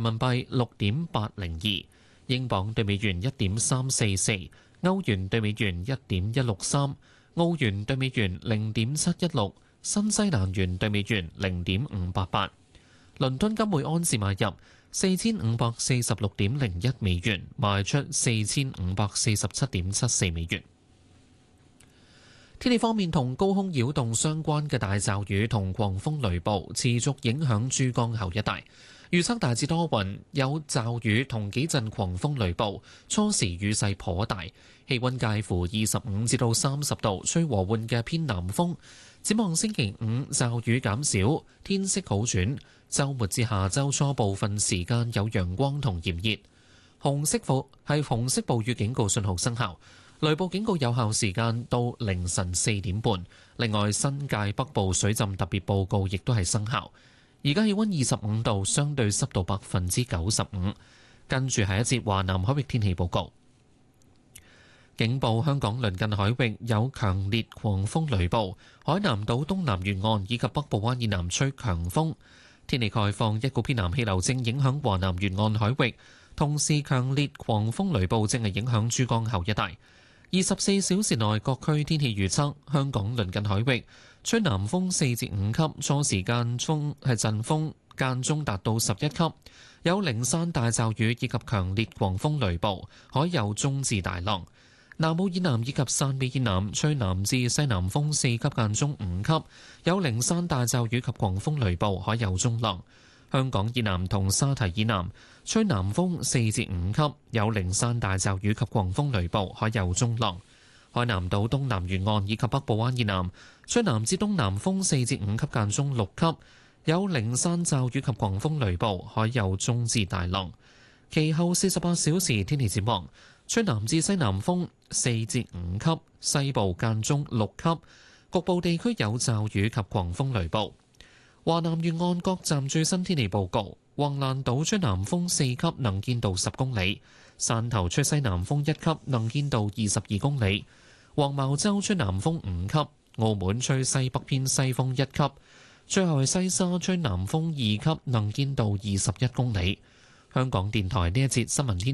民幣6.802，英鎊對美元1.344，歐元對美元1.163，澳元對美元0.716，新西蘭元對美元0.588。倫敦金每安士買入4546.01美元，賣出4547.74美元。天氣方面，同高空擾動相關嘅大驟雨同狂風雷暴持續影響珠江口一帶，預測大致多雲，有驟雨同幾陣狂風雷暴，初時雨勢頗大，氣溫介乎25至到30度，吹和緩嘅偏南風。展望星期五驟雨減少，天色好轉，週末至下週初部分時間有陽光同炎熱。紅色暴雨警告信號生效。雷暴警告有效時間到凌晨4點半。另外，新界北部水浸特別報告亦都係生效。而家氣溫25度，相對濕度95%。跟住係一節華南海域天氣報告。警報：香港鄰近海域有強烈狂風雷暴，海南島東南沿岸以及北部灣以南吹強風。天氣概況：一股偏南氣流正影響華南沿岸海域，同時強烈狂風雷暴正係影響珠江口一帶。24小時內各區天氣預測：香港鄰近海域吹南風4至5級，初時間陣風間中達到11級，有零散大驟雨以及強烈狂風雷暴，海有中至大浪。南澳以南以及汕尾以南吹南至西南風4級間中5級，有零散大驟雨及狂風雷暴，海有中浪。香港以南同沙堤以南吹南風4至5級，有零散大驟雨及狂風雷暴，海有中浪。海南島東南沿岸以及北部灣以南吹南至東南風4至5級間中6級，有零散驟雨及狂風雷暴，海有中至大浪。其後48小時天氣展望，吹南至西南風4至5級，西部間中6級，局部地區有驟雨及狂風雷暴。華南沿岸各站最新天氣報告：橫瀾島吹南風4級，能見度10公里；汕頭吹西南風1級，能見度22公里；黃茅洲吹南風5級；澳門吹西北偏西風1級；最後係西沙吹南風2級，能見度21公里。香港電台呢一節新聞天